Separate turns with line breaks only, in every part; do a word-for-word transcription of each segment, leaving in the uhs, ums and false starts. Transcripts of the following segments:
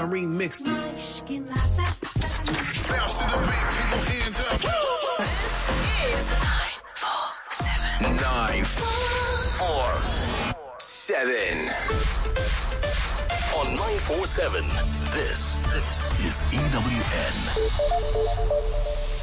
remix.
Bounce to the beat, people hands up.
This is nine four seven.
nine four seven. On nine four seven, this, this is E W N.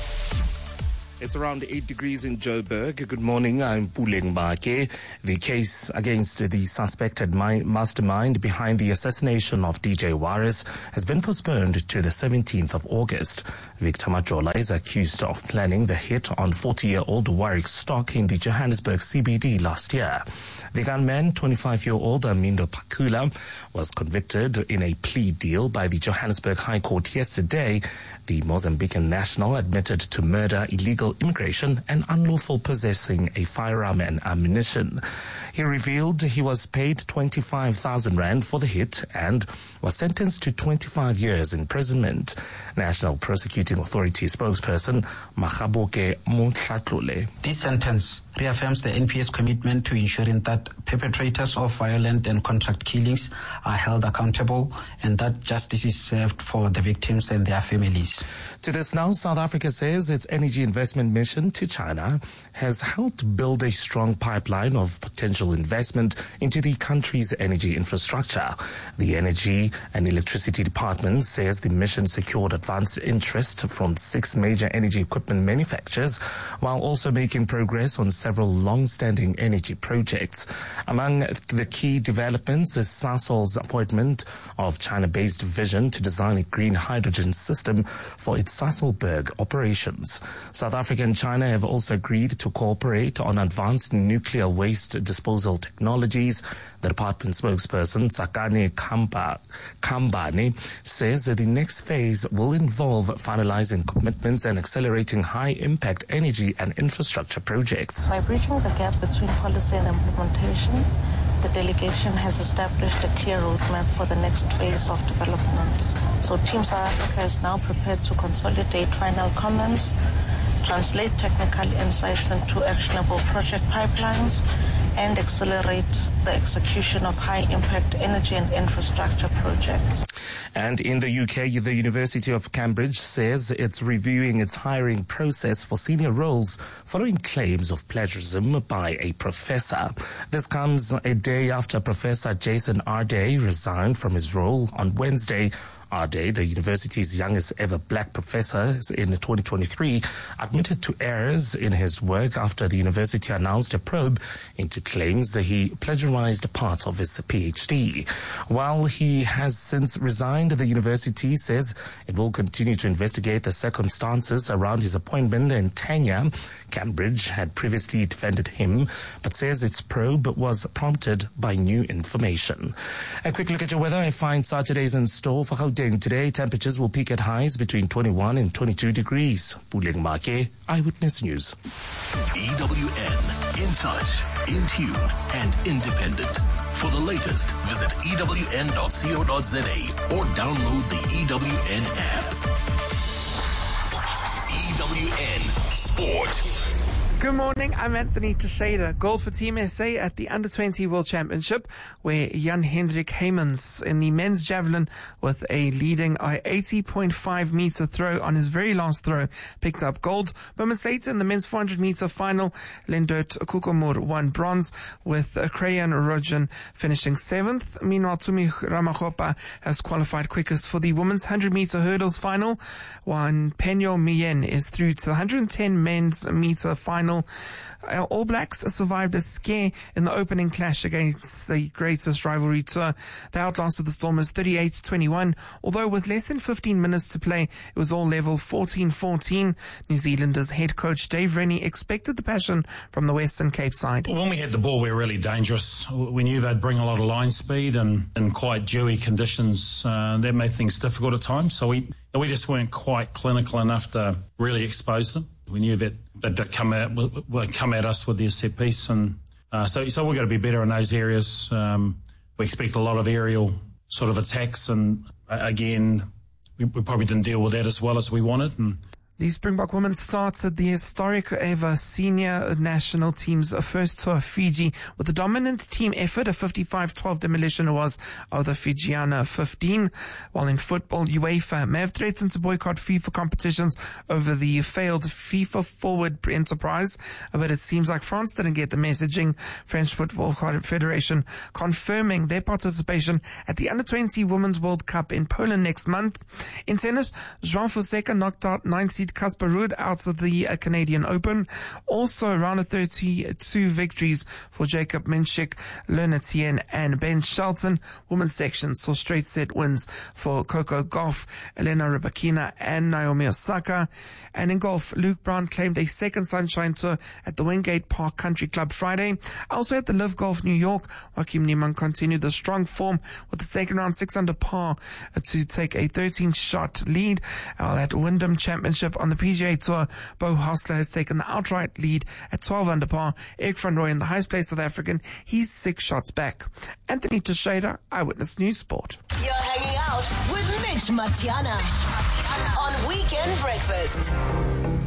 It's around eight degrees in Joburg. Good morning, I'm Puleng Bake. The case against the suspected mastermind behind the assassination of D J Waris has been postponed to the seventeenth of August. Victor Majola is accused of planning the hit on forty-year-old Warwick Stock in the Johannesburg C B D last year. The gunman, twenty-five-year-old Amindo Pakula, was convicted in a plea deal by the Johannesburg High Court yesterday. The Mozambican national admitted to murder, illegal immigration, and unlawful possessing a firearm and ammunition. He revealed he was paid twenty-five thousand rand for the hit and was sentenced to twenty-five years imprisonment. National Prosecuting Authority spokesperson Makgaboke Motlatlole.
This sentence reaffirms the N P A's commitment to ensuring that perpetrators of violent and contract killings are held accountable and that justice is served for the victims and their families.
To this now, South Africa says its energy investment mission to China has helped build a strong pipeline of potential investment into the country's energy infrastructure. The Energy and Electricity Department says the mission secured advanced interest from six major energy equipment manufacturers while also making progress on several long-standing energy projects. Among the key developments is Sasol's appointment of China-based Vision to design a green hydrogen system for its Sasolburg operations. South Africa and China have also agreed to cooperate on advanced nuclear waste disposal technologies. The department spokesperson, Tsakane Kamba, Kambane, says that the next phase will involve finalizing commitments and accelerating high-impact energy and infrastructure projects.
By bridging the gap between policy and implementation, the delegation has established a clear roadmap for the next phase of development. So Team South Africa is now prepared to consolidate final comments, translate technical insights into actionable project pipelines, and accelerate the execution of high-impact energy and infrastructure projects.
And in the U K, the University of Cambridge says it's reviewing its hiring process for senior roles following claims of plagiarism by a professor. This comes a day after Professor Jason Arday resigned from his role on Wednesday. Arday, the university's youngest ever black professor in twenty twenty-three, admitted to errors in his work after the university announced a probe into claims that he plagiarized part of his PhD. While he has since resigned, the university says it will continue to investigate the circumstances around his appointment and tenure. Cambridge had previously defended him, but says its probe was prompted by new information. A quick look at your weather. I find Saturday's in store for Gauteng. Today, temperatures will peak at highs between twenty-one and twenty-two degrees. Puleng Make, Eyewitness News.
E W N, in touch, in tune, and independent. For the latest, visit E W N dot co dot za or download the E W N app. E W N Sport.
Good morning, I'm Anthony Teixeira. Gold for Team S A at the under twenty World Championship, where Jan-Hendrik Heymans in the men's javelin with a leading eighty point five meter throw on his very last throw picked up gold. Moments later in the men's four hundred meter final, Lendert Kukumur won bronze with Crayon Rojan finishing seventh. Meanwhile, Tumi Ramagopa has qualified quickest for the women's one hundred meter hurdles final, while Penyo Mien is through to the one hundred ten men's meter final. All Blacks survived a scare in the opening clash against the greatest rivalry tour. They outlasted the Stormers thirty-eight twenty-one, although with less than fifteen minutes to play, it was all level fourteen fourteen. New Zealanders head coach Dave Rennie expected the passion from the Western Cape side.
When we had the ball, we were really dangerous. We knew they'd bring a lot of line speed, and in quite dewy conditions, uh, that made things difficult at times. So we we just weren't quite clinical enough to really expose them. We knew that that they'd come at would come at us with their set piece, and uh, so so we've got to be better in those areas. Um, we expect a lot of aerial sort of attacks, and uh, again, we, we probably didn't deal with that as well as we wanted. And
The Springbok women started the historic ever senior national team's first tour of Fiji with a dominant team effort. A fifty-five twelve demolition was of the Fijiana fifteen. While in football, UEFA may have threatened to boycott FIFA competitions over the failed FIFA Forward enterprise, but it seems like France didn't get the messaging. French Football Federation confirming their participation at the under twenty Women's World Cup in Poland next month. In tennis, João Fonseca knocked out ninth Casper Ruud out of the uh, Canadian Open. Also, round of thirty-two victories for Jacob Minchik, Lerna Tien, and Ben Shelton. Women's section saw straight set wins for Coco Gauff, Elena Rybakina, and Naomi Osaka. And in golf, Luke Brown claimed a second Sunshine Tour at the Wingate Park Country Club Friday. Also at the Live Golf New York, Joaquim Niemann continued the strong form with the second round six under par uh, to take a thirteen shot lead. While at Wyndham Championship on the P G A Tour, Bo Hostler has taken the outright lead at twelve under par. Eric Van Rooyen, the highest placed South African, he's six shots back. Anthony Teixeira, Eyewitness News Sport.
You're hanging out with Mitch Matiana on Weekend Breakfast.